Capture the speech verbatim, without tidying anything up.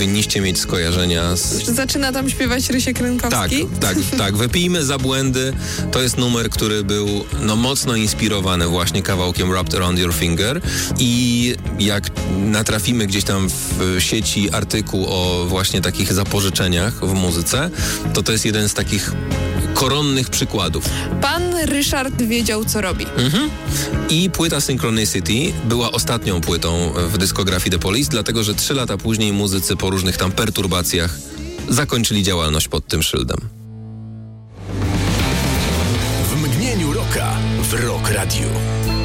powinniście mieć skojarzenia z... Zaczyna tam śpiewać Rysiek Tak, Rynkowski? tak, tak. Wypijmy za błędy. To jest numer, który był no, mocno inspirowany właśnie kawałkiem Wrapped Around Your Finger i jak natrafimy gdzieś tam w sieci artykuł o właśnie takich zapożyczeniach w muzyce, to to jest jeden z takich koronnych przykładów. Pan Ryszard wiedział, co robi. Mhm. I płyta Synchronicity była ostatnią płytą w dyskografii The Police, dlatego że trzy lata później muzycy po różnych tam perturbacjach zakończyli działalność pod tym szyldem. W mgnieniu rocka w Rock Radio.